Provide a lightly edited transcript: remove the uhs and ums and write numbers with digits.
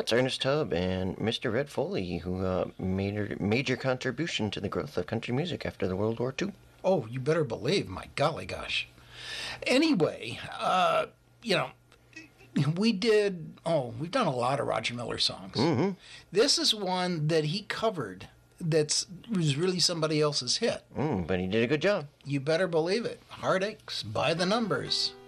That's Ernest Tubb and Mr. Red Foley, who made a major contribution to the growth of country music after the World War II. Oh, you better believe, my golly gosh. Anyway, we've done a lot of Roger Miller songs. Mm-hmm. This is one that he covered was really somebody else's hit. But he did a good job. You better believe it. Heartaches by the Numbers.